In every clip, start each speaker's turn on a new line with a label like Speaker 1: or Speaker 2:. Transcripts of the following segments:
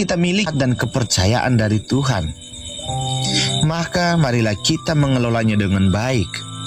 Speaker 1: kita miliki dan kepercayaan dari Tuhan. Maka marilah kita mengelolanya dengan baik.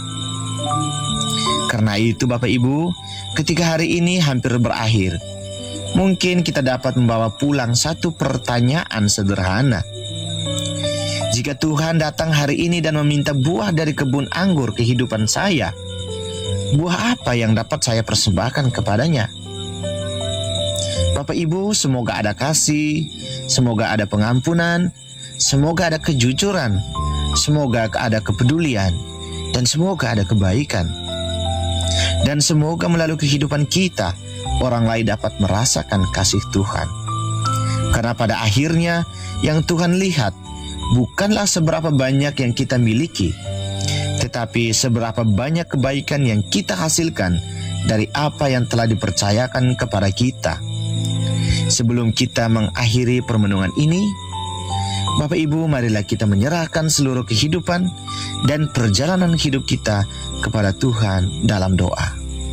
Speaker 1: Karena itu Bapak Ibu, ketika hari ini hampir berakhir, mungkin kita dapat membawa pulang satu pertanyaan sederhana. Jika Tuhan datang hari ini dan meminta buah dari kebun anggur kehidupan saya, buah apa yang dapat saya persembahkan kepadanya? Bapak Ibu, semoga ada kasih, semoga ada pengampunan, semoga ada kejujuran, semoga ada kepedulian, dan semoga ada kebaikan. Dan semoga melalui kehidupan kita, orang lain dapat merasakan kasih Tuhan. Karena pada akhirnya, yang Tuhan lihat bukanlah seberapa banyak yang kita miliki, tetapi seberapa banyak kebaikan yang kita hasilkan dari apa yang telah dipercayakan kepada kita. Sebelum kita mengakhiri permenungan ini, Bapak Ibu, marilah kita menyerahkan seluruh kehidupan dan perjalanan hidup kita kepada Tuhan dalam doa.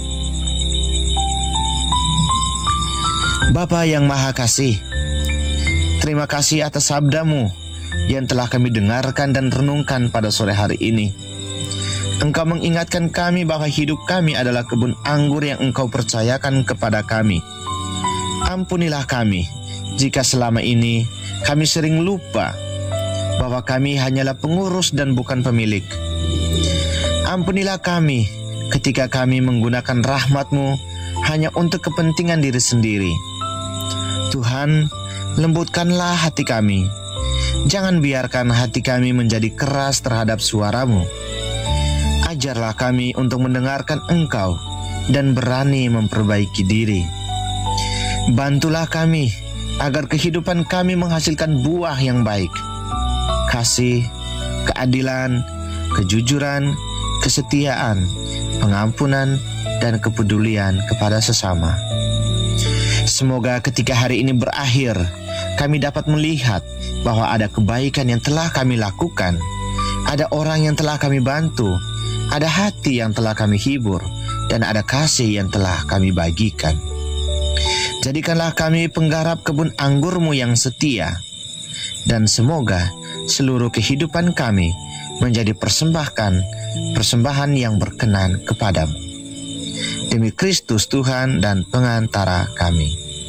Speaker 1: Bapa yang Maha Kasih, terima kasih atas sabda-Mu yang telah kami dengarkan dan renungkan pada sore hari ini. Engkau mengingatkan kami bahwa hidup kami adalah kebun anggur yang Engkau percayakan kepada kami. Ampunilah kami jika selama ini kami sering lupa bahwa kami hanyalah pengurus dan bukan pemilik. Ampunilah kami ketika kami menggunakan rahmat-Mu hanya untuk kepentingan diri sendiri. Tuhan, lembutkanlah hati kami. Jangan biarkan hati kami menjadi keras terhadap suara-Mu. Ajarlah kami untuk mendengarkan Engkau dan berani memperbaiki diri. Bantulah kami agar kehidupan kami menghasilkan buah yang baik. Kasih, keadilan, kejujuran, kesetiaan, pengampunan, dan kepedulian kepada sesama. Semoga ketika hari ini berakhir, kami dapat melihat bahwa ada kebaikan yang telah kami lakukan, ada orang yang telah kami bantu, ada hati yang telah kami hibur, dan ada kasih yang telah kami bagikan. Jadikanlah kami penggarap kebun anggur-Mu yang setia, dan semoga seluruh kehidupan kami menjadi persembahan yang berkenan kepadamu. Demi Kristus Tuhan dan pengantara kami.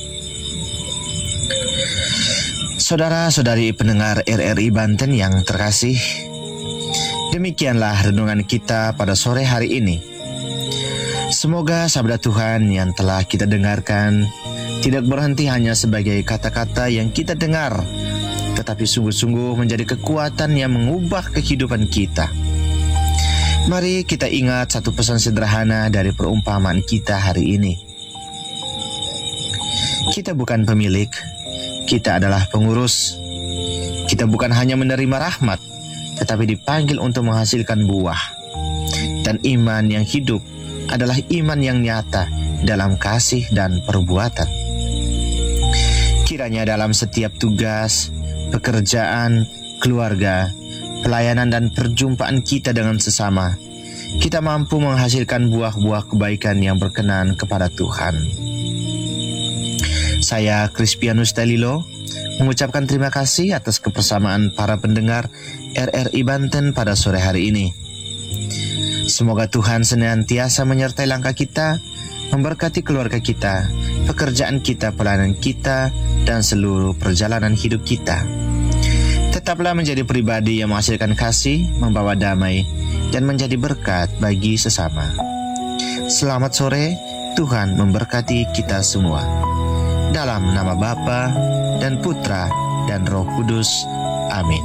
Speaker 1: Saudara-saudari pendengar RRI Banten yang terkasih, demikianlah renungan kita pada sore hari ini. Semoga sabda Tuhan yang telah kita dengarkan tidak berhenti hanya sebagai kata-kata yang kita dengar, tetapi sungguh-sungguh menjadi kekuatan yang mengubah kehidupan kita. Mari kita ingat satu pesan sederhana dari perumpamaan kita hari ini. Kita bukan pemilik, kita adalah pengurus. Kita bukan hanya menerima rahmat, tetapi dipanggil untuk menghasilkan buah. Dan iman yang hidup adalah iman yang nyata dalam kasih dan perbuatan. Kiranya dalam setiap tugas, pekerjaan, keluarga, pelayanan dan perjumpaan kita dengan sesama, kita mampu menghasilkan buah-buah kebaikan yang berkenan kepada Tuhan. Saya Crispianus Dalilo mengucapkan terima kasih atas kebersamaan para pendengar RRI Banten pada sore hari ini. Semoga Tuhan senantiasa menyertai langkah kita, memberkati keluarga kita, pekerjaan kita, pelayanan kita, dan seluruh perjalanan hidup kita. Tetaplah menjadi pribadi yang menghasilkan kasih, membawa damai, dan menjadi berkat bagi sesama. Selamat sore, Tuhan memberkati kita semua. Dalam nama Bapa dan Putra dan Roh Kudus. Amin.